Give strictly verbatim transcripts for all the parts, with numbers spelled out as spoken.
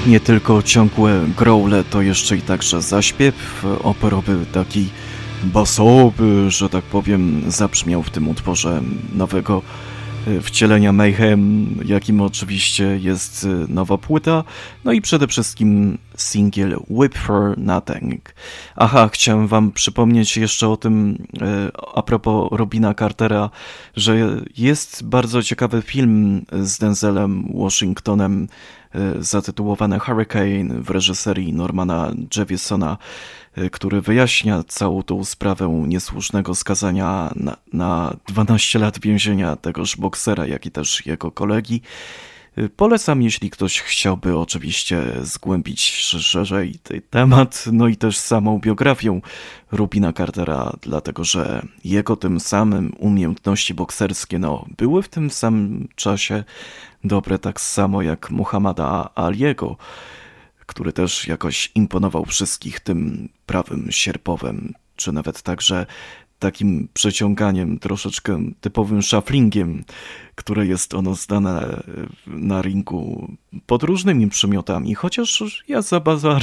nie tylko ciągłe growle, to jeszcze i także zaśpiew operowy, taki basowy, że tak powiem, zabrzmiał w tym utworze nowego wcielenia Mayhem, jakim oczywiście jest nowa płyta, no i przede wszystkim singiel Whip for Nothing. Aha, chciałem wam przypomnieć jeszcze o tym, a propos Robina Cartera, że jest bardzo ciekawy film z Denzelem Washingtonem zatytułowany Hurricane w reżyserii Normana Jevisona, który wyjaśnia całą tą sprawę niesłusznego skazania na, na dwanaście lat więzienia tegoż boksera, jak i też jego kolegi. Polecam, jeśli ktoś chciałby oczywiście zgłębić szerzej ten temat, no i też samą biografię Rubina Cartera, dlatego że jego tym samym umiejętności bokserskie no, były w tym samym czasie dobre tak samo jak Muhammada Aliego, który też jakoś imponował wszystkich tym prawym sierpowym, czy nawet także takim przeciąganiem, troszeczkę typowym szaflingiem, które jest ono znane na ringu pod różnymi przymiotami, chociaż ja za bardzo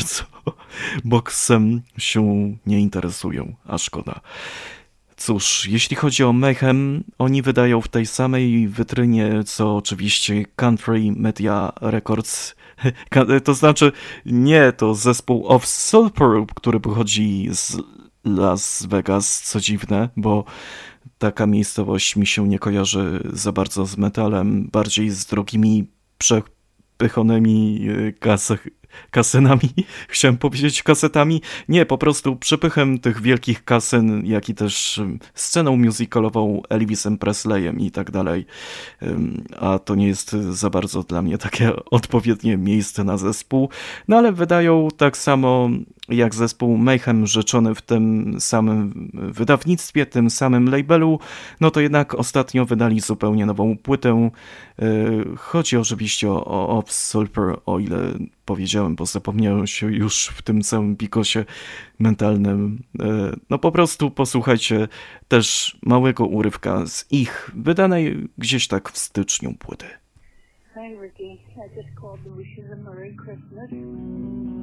boksem się nie interesuję, a szkoda. Cóż, jeśli chodzi o Mayhem, oni wydają w tej samej wytrynie, co oczywiście Country Media Records. To znaczy, nie, to zespół Of Sulphur, który pochodzi z Las Vegas, co dziwne, bo taka miejscowość mi się nie kojarzy za bardzo z metalem, bardziej z drogimi, przepychonymi kasach, kasynami, chciałem powiedzieć kasetami, nie, po prostu przepychem tych wielkich kasyn, jak i też sceną musicalową Elvisem Presleyem i tak dalej, a to nie jest za bardzo dla mnie takie odpowiednie miejsce na zespół, no ale wydają tak samo jak zespół Mayhem rzeczony w tym samym wydawnictwie, tym samym labelu, no to jednak ostatnio wydali zupełnie nową płytę. Chodzi oczywiście o, o Of Sulphur, o ile powiedziałem, bo zapomniałem się już w tym całym pikosie mentalnym. No po prostu posłuchajcie też małego urywka z ich wydanej gdzieś tak w styczniu płyty. Hi Ricky, I just called to wish you a Merry Christmas.